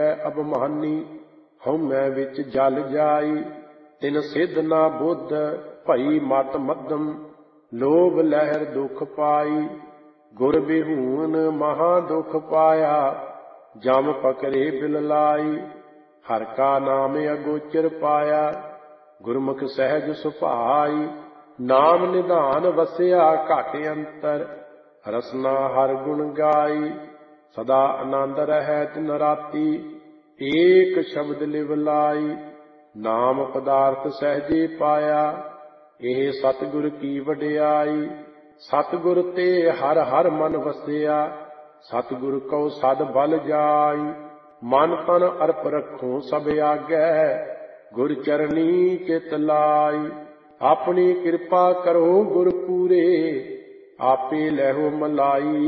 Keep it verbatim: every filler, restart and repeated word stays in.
ਹੈ ਅਭਮਾਨੀ, ਹਉਮੈ ਵਿੱਚ ਜਲ ਜਾਈ। ਤਿਨ ਸਿੱਧ ਨਾ ਬੁੱਧ ਭਈ ਮਤ ਮੱਧਮ, ਲੋਭ ਲਹਿਰ ਦੁਖ ਪਾਈ। ਗੁਰ ਬਿਹੂਨ ਮਹਾ ਦੁਖ ਪਾਇਆ, ਜਮ ਪਕਰੇ ਬਿਲ ਲਾਈ। ਹਰ ਕਾ ਨਾਮ ਅਗੋਚਰ ਪਾਇਆ, ਗੁਰਮੁਖ ਸਹਿਜ ਸੁਭਾਈ। ਨਾਮ ਨਿਧਾਨ ਵਸਿਆ ਘਟ ਅੰਤਰ, ਰਸਨਾ ਹਰ ਗੁਣ ਗਾਈ। ਸਦਾ ਆਨੰਦ ਰਹੈ ਤਿਨ ਰਾਤੀ, ਏਕ ਸ਼ਬਦ ਲਿਵ ਲਾਈ। ਨਾਮ ਪਦਾਰਥ ਸਹਿਜੇ ਪਾਇਆ, ਇਹ ਸਤਿਗੁਰ ਕੀ ਵਡਿਆਈ। ਸਤਿਗੁਰ ਤੇ ਹਰ ਹਰ ਮਨ ਵਸਿਆ, ਸਤਿਗੁਰ ਕਉ ਸਦ ਬਲ ਜਾਈ। ਮਨ ਤਨ ਅਰਪ ਰੱਖੋ ਸਭ ਆਗੈ, ਗੁਰ ਚਰਨੀ ਚਿਤ ਲਾਈ। ਆਪਣੀ ਕਿਰਪਾ ਕਰੋ ਗੁਰ ਪੂਰੇ, ਆਪੇ ਲੈਹੋ ਮਲਾਈ।